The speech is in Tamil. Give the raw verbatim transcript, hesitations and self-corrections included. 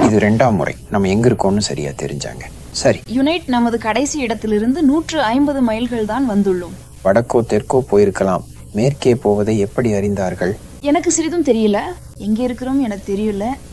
இது ரெண்டாம் முறை நம்ம எங்க இருக்கோம்னு சரியா தெரிஞ்சாங்க. சரி, யுனைட் நமது கடைசி இடத்திலிருந்து நூற்று ஐம்பது மைல்கள் தான் வந்துள்ளோம். வடக்கோ தெற்கோ போயிருக்கலாம். மேற்கே போவதை எப்படி அறிந்தார்கள்? எனக்கு சிறிதும் தெரியல. எங்கே இருக்கிறோம் எனக்கு தெரியல.